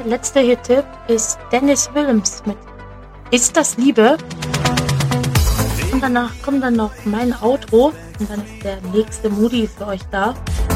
letzte Hit-Tipp ist Dennis Williams mit Ist das Liebe? Und danach kommt dann noch mein Outro und dann ist der nächste Moody für euch da.